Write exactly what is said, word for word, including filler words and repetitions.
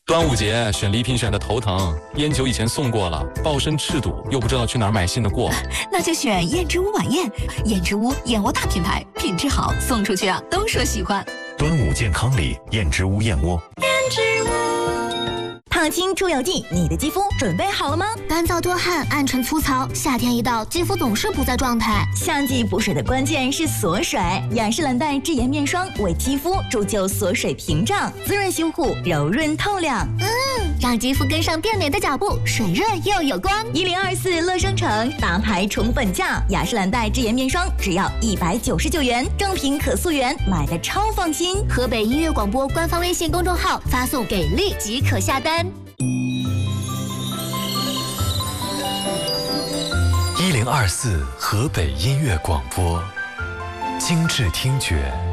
端午节选礼品选的头疼，烟酒以前送过了，抱身赤赌，又不知道去哪儿买新的过。 那就选燕之屋晚宴，燕之屋燕窝大品牌，品质好，送出去啊都说喜欢。 端午健康礼，燕之屋燕窝。 燕之屋。 烫青出油剂，你的肌肤准备好了吗？ 干燥多汗，暗沉粗糙，夏天一到，肌肤总是不在状态。 夏季补水的关键是锁水，雅诗兰黛智妍面霜为肌肤铸就锁水屏障，滋润修护，柔润透亮。 嗯，让肌肤跟上变美的脚步，水润又有光。 一零二四乐商城大牌宠粉价，雅诗兰黛智妍面霜只要一百九十九元，正品可溯源，买的超放心。 河北音乐广播官方微信公众号发送给力即可下单。 一零二四河北音乐广播，精致听觉。